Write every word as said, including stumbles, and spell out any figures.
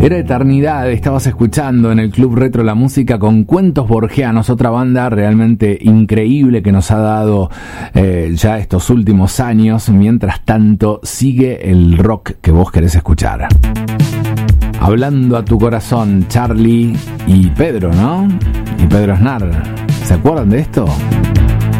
Era Eternidad, estabas escuchando en el Club Retro la música con Cuentos Borgianos, otra banda realmente increíble que nos ha dado eh, ya estos últimos años. Mientras tanto, sigue el rock que vos querés escuchar. Hablando a tu corazón, Charlie y Pedro, ¿no? Y Pedro Aznar. ¿Se acuerdan de esto?